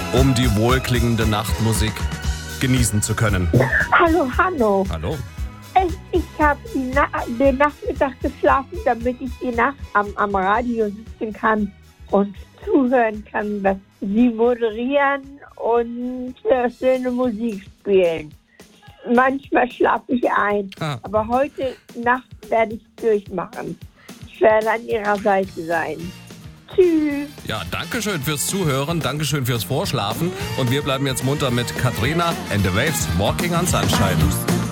um die wohlklingende Nachtmusik genießen zu können. Hallo, Hanno. Hallo. Ich habe den Nachmittag geschlafen, damit ich die Nacht am Radio sitzen kann und zuhören kann, was Sie moderieren und schöne Musik spielen. Manchmal schlafe ich ein, aber heute Nacht werde ich durchmachen. Ich werde an Ihrer Seite sein. Tschüss. Ja, danke schön fürs Zuhören, danke schön fürs Vorschlafen und wir bleiben jetzt munter mit Katrina and the Waves, Walking on Sunshine.